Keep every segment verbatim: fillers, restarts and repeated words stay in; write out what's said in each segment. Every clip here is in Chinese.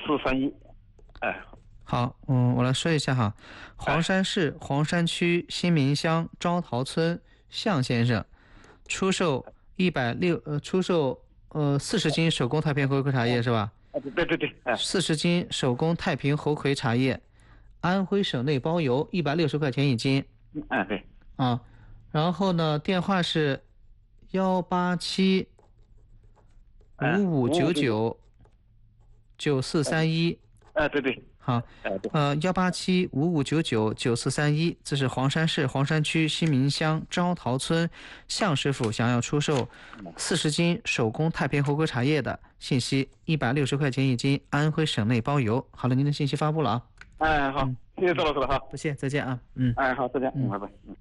四三一。哎， 好，嗯，我来说一下哈，黄山市黄山区新民乡招桃村向先生出售一百六呃出售呃四十斤手工太平猴魁茶叶是吧？ 啊，对对对，哎， 四十斤手工太平猴魁茶叶，安徽省内包邮，一百六十块钱一斤哎对， 啊。然后呢，电话是幺八七哎， 五五九五五九九， 九九四三一。 哎对对， 好， 哎对， 呃，幺八七五五九九九四三一，这是黄山市黄山区新民乡招桃村向师傅想要出售四十斤手工太平猴魁茶叶的信息，一百六十块钱一斤，安徽省内包邮。好了，您的信息发布了啊。 哎好， 嗯谢谢周老师了哈。 不谢，再见啊。嗯。 哎好，再见， 嗯嗯，拜拜。嗯。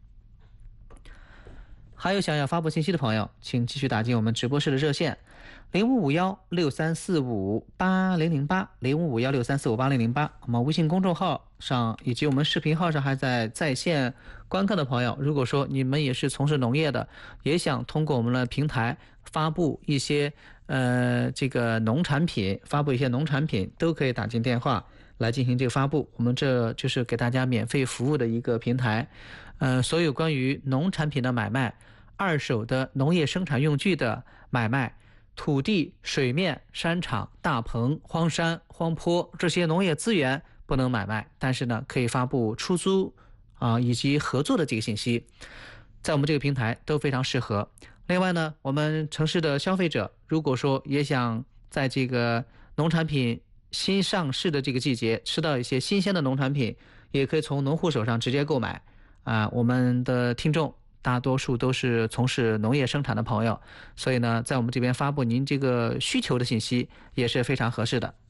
还有想要发布信息的朋友，请继续打进我们直播室的热线零五五幺六三四五八零零八零五五幺六三四五八零零八。我们微信公众号上以及我们视频号上还在在线观看的朋友，如果说你们也是从事农业的，也想通过我们的平台发布一些呃这个农产品，发布一些农产品，都可以打进电话来进行这个发布。我们这就是给大家免费服务的一个平台，呃，所有关于农产品的买卖、二手的农业生产用具的买卖、土地、水面、山场、大棚、荒山、荒坡这些农业资源不能买卖，但是呢，可以发布出租啊以及合作的这个信息，在我们这个平台都非常适合。另外呢，我们城市的消费者如果说也想在这个农产品新上市的这个季节吃到一些新鲜的农产品，也可以从农户手上直接购买啊。我们的听众大多数都是从事农业生产的朋友，所以呢，在我们这边发布您这个需求的信息也是非常合适的。